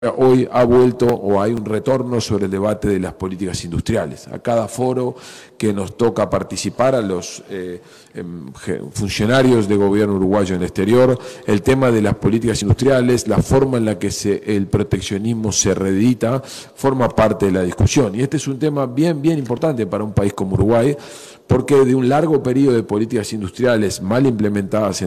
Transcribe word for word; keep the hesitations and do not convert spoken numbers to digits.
Hoy ha vuelto o hay un retorno sobre el debate de las políticas industriales. A cada foro que nos toca participar a los eh, funcionarios de gobierno uruguayo en el exterior, el tema de las políticas industriales, la forma en la que se, el proteccionismo se reedita, forma parte de la discusión. Y este es un tema bien, bien importante para un país como Uruguay, porque de un largo periodo de políticas industriales mal implementadas en